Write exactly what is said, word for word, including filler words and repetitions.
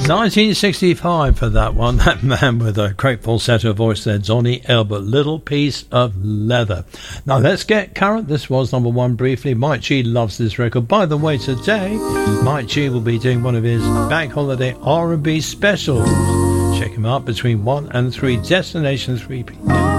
nineteen sixty-five for that one. That man with a great falsetto voice there, Donny Elbert, Little Piece of Leather. Now let's get current. This was number one briefly. Mike G loves this record. By the way, today Mike G will be doing one of his Bank Holiday R and B specials. Check him out between one and three, Destination three p.m.